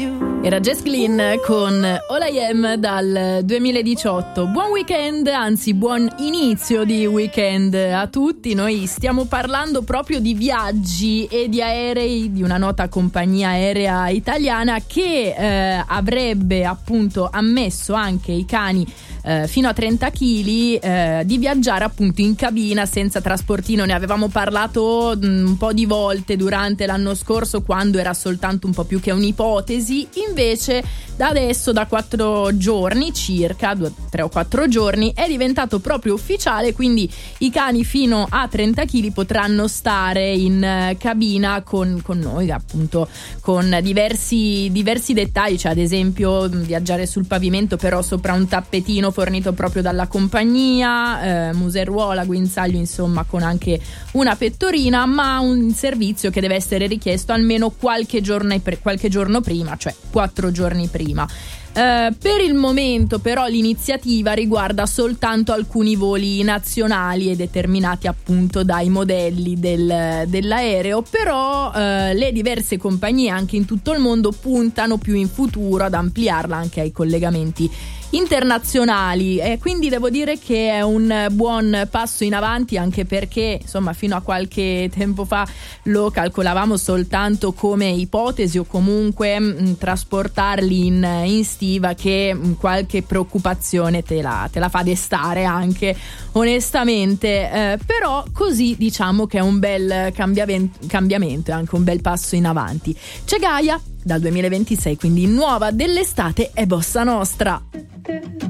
Era Jess Glynn con All I Am dal 2018. Buon weekend, anzi buon inizio di weekend a tutti. Noi stiamo parlando proprio di viaggi e di aerei, di una nota compagnia aerea italiana che avrebbe appunto ammesso anche i cani fino a 30 kg di viaggiare appunto in cabina senza trasportino. Ne avevamo parlato un po' di volte durante l'anno scorso, quando era soltanto un po' più che un'ipotesi. Invece da adesso, da 4 giorni circa, 3 o 4 giorni, è diventato proprio ufficiale, quindi i cani fino a 30 kg potranno stare in cabina con noi, appunto con diversi dettagli, cioè ad esempio viaggiare sul pavimento però sopra un tappetino fornito proprio dalla compagnia, museruola, guinzaglio, insomma con anche una pettorina, ma un servizio che deve essere richiesto almeno qualche giorno prima, cioè 4 giorni prima. Per il momento però l'iniziativa riguarda soltanto alcuni voli nazionali e determinati appunto dai modelli dell'aereo, però le diverse compagnie anche in tutto il mondo puntano più in futuro ad ampliarla anche ai collegamenti internazionali, e quindi devo dire che è un buon passo in avanti, anche perché insomma fino a qualche tempo fa lo calcolavamo soltanto come ipotesi, o comunque trasportarli in stiva, che qualche preoccupazione te la fa destare anche onestamente, però così diciamo che è un bel cambiamento e anche un bel passo in avanti. C'è Gaia dal 2026, quindi nuova dell'estate, è Bossa Nostra.